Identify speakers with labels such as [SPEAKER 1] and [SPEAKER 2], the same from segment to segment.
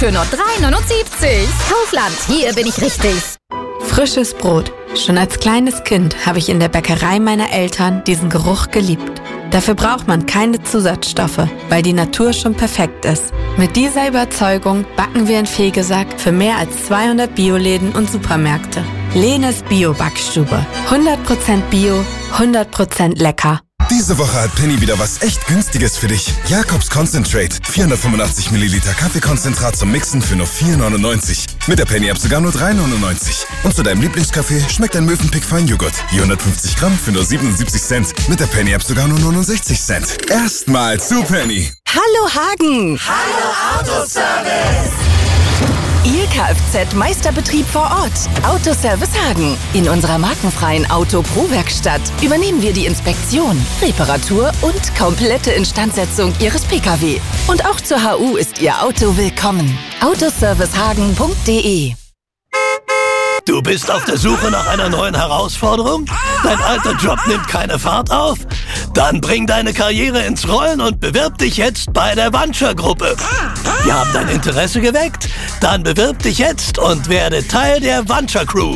[SPEAKER 1] für nur 3,79. Kaufland, hier bin ich richtig.
[SPEAKER 2] Frisches Brot. Schon als kleines Kind habe ich in der Bäckerei meiner Eltern diesen Geruch geliebt. Dafür braucht man keine Zusatzstoffe, weil die Natur schon perfekt ist. Mit dieser Überzeugung backen wir in Fegesack für mehr als 200 Bioläden und Supermärkte. Lenes Bio-Backstube. 100% Bio, 100% lecker.
[SPEAKER 3] Diese Woche hat Penny wieder was echt Günstiges für dich. Jakobs Concentrate. 485 Milliliter Kaffeekonzentrat zum Mixen für nur 4,99. Mit der Penny-App sogar nur 3,99. Und zu deinem Lieblingskaffee schmeckt ein Mövenpick Feinjoghurt. Je 150 Gramm für nur 77 Cent. Mit der Penny-App sogar nur 69 Cent. Erstmal zu Penny.
[SPEAKER 4] Hallo Hagen.
[SPEAKER 5] Hallo Autoservice.
[SPEAKER 4] Ihr Kfz-Meisterbetrieb vor Ort. Autoservice Hagen. In unserer markenfreien Auto-Pro-Werkstatt übernehmen wir die Inspektion, Reparatur und komplette Instandsetzung Ihres Pkw. Und auch zur HU ist Ihr Auto willkommen. Autoservicehagen.de.
[SPEAKER 6] Du bist auf der Suche nach einer neuen Herausforderung? Dein alter Job nimmt keine Fahrt auf? Dann bring deine Karriere ins Rollen und bewirb dich jetzt bei der Vanture-Gruppe. Wir haben dein Interesse geweckt? Dann bewirb dich jetzt und werde Teil der Vanture-Crew.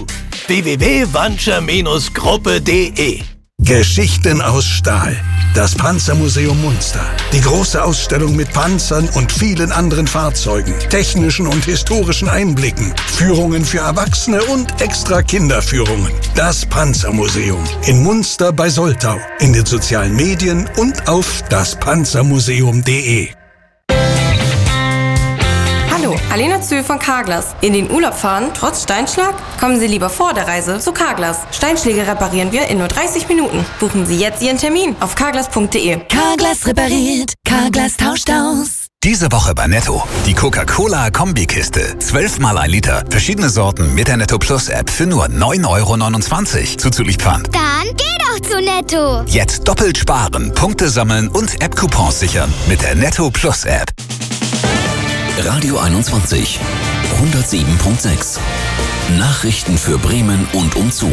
[SPEAKER 6] www.vanture-gruppe.de.
[SPEAKER 7] Geschichten aus Stahl. Das Panzermuseum Munster. Die große Ausstellung mit Panzern und vielen anderen Fahrzeugen, technischen und historischen Einblicken, Führungen für Erwachsene und extra Kinderführungen. Das Panzermuseum in Munster bei Soltau, in den sozialen Medien und auf daspanzermuseum.de.
[SPEAKER 8] Hallo, Alena Zühl von Carglass. In den Urlaub fahren, trotz Steinschlag? Kommen Sie lieber vor der Reise zu Carglass. Steinschläge reparieren wir in nur 30 Minuten. Buchen Sie jetzt Ihren Termin auf carglass.de.
[SPEAKER 4] Carglass repariert, Carglass tauscht aus.
[SPEAKER 9] Diese Woche bei Netto. Die Coca-Cola-Kombikiste. 12 mal 1 Liter. Verschiedene Sorten mit der Netto Plus App für nur 9,29 € zuzüglich Pfand.
[SPEAKER 10] Dann geh doch zu Netto.
[SPEAKER 9] Jetzt doppelt sparen, Punkte sammeln und App-Coupons sichern mit der Netto Plus App.
[SPEAKER 11] Radio 21, 107.6. Nachrichten für Bremen und umzu.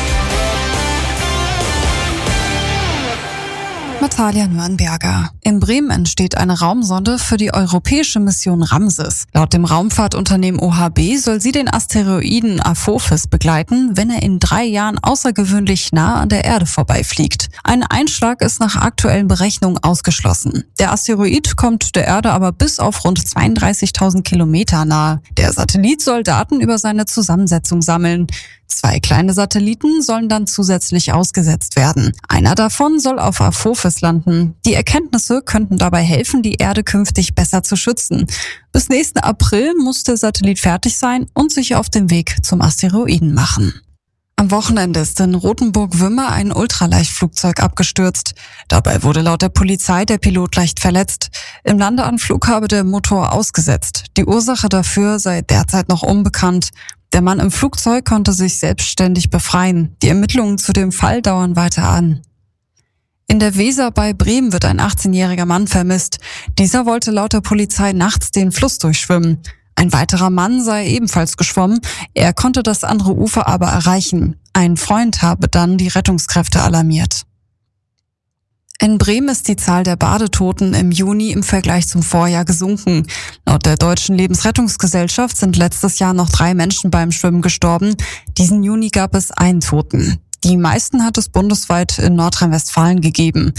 [SPEAKER 12] Natalia Nürnberger. In Bremen entsteht eine Raumsonde für die europäische Mission Ramses. Laut dem Raumfahrtunternehmen OHB soll sie den Asteroiden Apophis begleiten, wenn er in 3 Jahren außergewöhnlich nah an der Erde vorbeifliegt. Ein Einschlag ist nach aktuellen Berechnungen ausgeschlossen. Der Asteroid kommt der Erde aber bis auf rund 32.000 Kilometer nahe. Der Satellit soll Daten über seine Zusammensetzung sammeln. 2 kleine Satelliten sollen dann zusätzlich ausgesetzt werden. Einer davon soll auf Apophis landen. Die Erkenntnisse könnten dabei helfen, die Erde künftig besser zu schützen. Bis nächsten April muss der Satellit fertig sein und sich auf den Weg zum Asteroiden machen. Am Wochenende ist in Rothenburg-Wümmer ein Ultraleichtflugzeug abgestürzt. Dabei wurde laut der Polizei der Pilot leicht verletzt. Im Landeanflug habe der Motor ausgesetzt. Die Ursache dafür sei derzeit noch unbekannt. Der Mann im Flugzeug konnte sich selbstständig befreien. Die Ermittlungen zu dem Fall dauern weiter an. In der Weser bei Bremen wird ein 18-jähriger Mann vermisst. Dieser wollte laut der Polizei nachts den Fluss durchschwimmen. Ein weiterer Mann sei ebenfalls geschwommen. Er konnte das andere Ufer aber erreichen. Ein Freund habe dann die Rettungskräfte alarmiert. In Bremen ist die Zahl der Badetoten im Juni im Vergleich zum Vorjahr gesunken. Laut der Deutschen Lebensrettungsgesellschaft sind letztes Jahr noch 3 Menschen beim Schwimmen gestorben. Diesen Juni gab es 1 Toten. Die meisten hat es bundesweit in Nordrhein-Westfalen gegeben.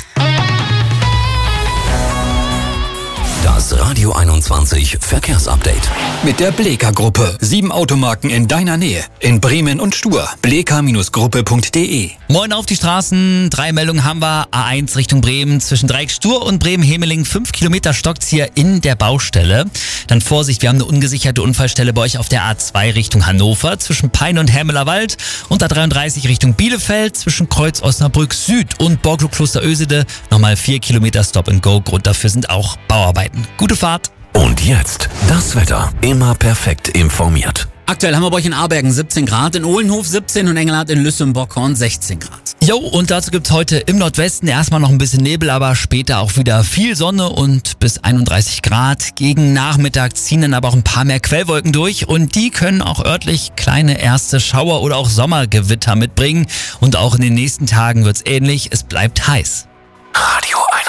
[SPEAKER 11] Das Radio 21 Verkehrsupdate.
[SPEAKER 13] Mit der Bleeker-Gruppe. 7 Automarken in deiner Nähe. In Bremen und Stur. bleeker-gruppe.de.
[SPEAKER 14] Moin auf die Straßen. 3 Meldungen haben wir. A1 Richtung Bremen. Zwischen Dreieck Stur und Bremen-Hemeling 5 Kilometer stockt's hier in der Baustelle. Dann Vorsicht, wir haben eine ungesicherte Unfallstelle bei euch auf der A2 Richtung Hannover. Zwischen Peine und Hermelerwald. Und A33 Richtung Bielefeld. Zwischen Kreuz Osnabrück Süd und Borglo-Kloster Ösede. Nochmal 4 Kilometer Stop-and-Go. Grund dafür sind auch Bauarbeiten. Gute Fahrt.
[SPEAKER 11] Und jetzt das Wetter. Immer perfekt informiert.
[SPEAKER 15] Aktuell haben wir bei euch in Aarbergen 17 Grad, in Ohlenhof 17 und Engelhardt in Lüsse und Bockhorn 16 Grad.
[SPEAKER 14] Jo, und dazu gibt's heute im Nordwesten erstmal noch ein bisschen Nebel, aber später auch wieder viel Sonne und bis 31 Grad. Gegen Nachmittag ziehen dann aber auch ein paar mehr Quellwolken durch und die können auch örtlich kleine erste Schauer oder auch Sommergewitter mitbringen. Und auch in den nächsten Tagen wird's ähnlich, es bleibt heiß.
[SPEAKER 11] Radio 21.